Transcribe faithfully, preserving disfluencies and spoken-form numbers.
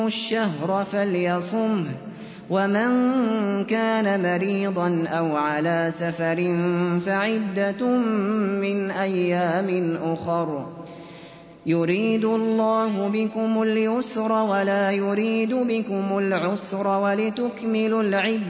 الشهر فليصمه ومن كان مريضا أو على سفر فعدة من أيام أخر يريد الله بكم اليسر ولا يريد بكم العسر ولتكملوا العدة